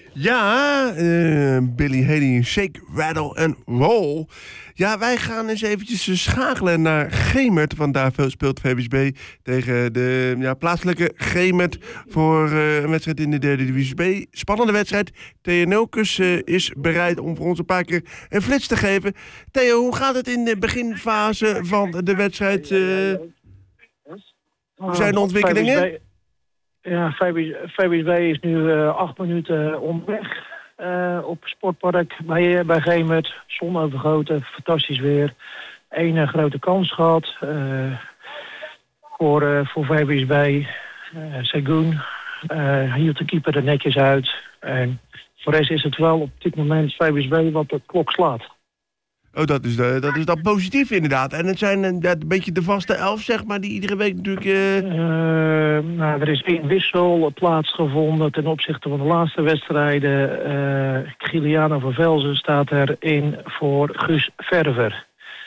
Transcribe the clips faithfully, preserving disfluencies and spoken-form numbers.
Ja, uh, Billy Haley, Shake, Rattle and Roll. Ja, wij gaan eens eventjes schakelen naar Gemert. Want daar speelt V W S B tegen de ja, plaatselijke Gemert voor uh, een wedstrijd in de derde divisie B. Spannende wedstrijd. Theo Nulkes uh, is bereid om voor ons een paar keer een flits te geven. Theo, hoe gaat het in de beginfase van de wedstrijd? Uh, hoe zijn de ontwikkelingen? Ja, V W S B is nu uh, acht minuten onderweg uh, op Sportpark bij, bij Gemert. Zon overgoten, fantastisch weer. Eén uh, grote kans gehad uh, voor, uh, voor V W S B. Uh, Segun uh, hield de keeper er netjes uit. En voor de rest is het wel op dit moment V W S B wat de klok slaat. Oh, dat is, de, dat is dan positief inderdaad. En het zijn een, een beetje de vaste elf, zeg maar, die iedere week natuurlijk... Uh... Uh, nou, er is één wissel plaatsgevonden ten opzichte van de laatste wedstrijden. Uh, Giliano van Velzen staat erin voor Guus Verver.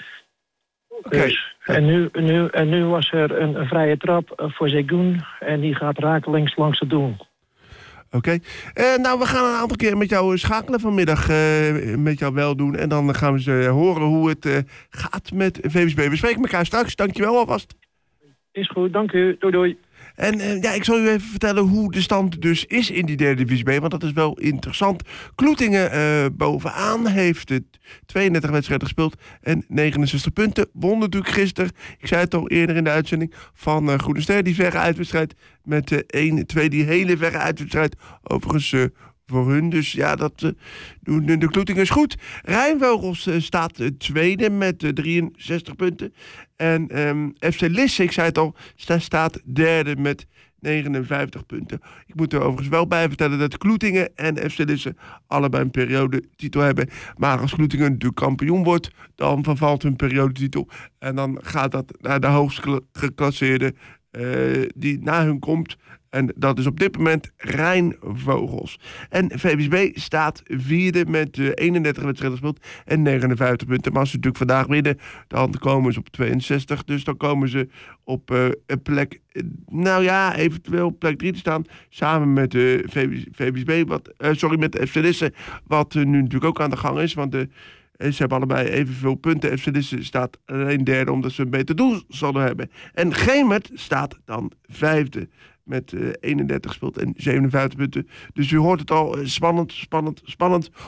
Okay. Dus, en, nu, nu, en nu was er een, een vrije trap voor Segun en die gaat rakelings langs het doel. Oké. Okay. Uh, nou, we gaan een aantal keer met jou schakelen vanmiddag. Uh, met jou wel doen. En dan gaan we ze horen hoe het uh, gaat met V W S B. We spreken elkaar straks. Dankjewel alvast. Is goed, dank u. Doei doei. En uh, ja, ik zal u even vertellen hoe de stand dus is in die derde divisie B. Want dat is wel interessant. Kloetingen uh, bovenaan heeft het tweeëndertig wedstrijden gespeeld en negenenzestig punten. Won natuurlijk gisteren, ik zei het al eerder in de uitzending, van uh, Groene Ster. Die verre uitwedstrijd met uh, één twee, die hele verre uitwedstrijd. Overigens uh, voor hun. Dus ja, dat uh, doen de, de Kloetingen is goed. Rijnvogels uh, staat uh, tweede met uh, drieënzestig punten. En um, F C Lisse, ik zei het al, sta, staat derde met negenenvijftig punten. Ik moet er overigens wel bij vertellen dat Kloetingen en F C Lisse allebei een periodetitel hebben. Maar als Kloetingen natuurlijk kampioen wordt, dan vervalt hun periodetitel. En dan gaat dat naar de hoogst geclasseerde uh, die na hun komt. En dat is op dit moment Rijnvogels. En V W S B staat vierde met uh, eenendertig wedstrijden gespeeld en negenenvijftig punten. Maar als ze natuurlijk vandaag winnen, dan komen ze op tweeënzestig. Dus dan komen ze op uh, een plek, uh, nou ja, eventueel op plek drie te staan. Samen met uh, V W S B, wat, uh, sorry, met de F C Lisse, wat uh, nu natuurlijk ook aan de gang is. Want de Ze hebben allebei evenveel punten. F C Lisse staat alleen derde omdat ze een beter doel zouden hebben. En Gemert staat dan vijfde met uh, eenendertig gespeeld en zevenenvijftig punten. Dus u hoort het al, uh, spannend, spannend, spannend